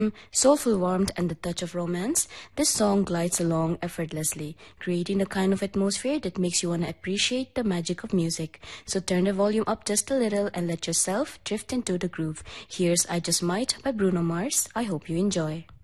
Soulful warmth and the touch of romance, this song glides along effortlessly, creating a kind of atmosphere that makes you want to appreciate the magic of music. So turn the volume up just a little and let yourself drift into the groove. Here's I Just Might by Bruno Mars. I hope you enjoy.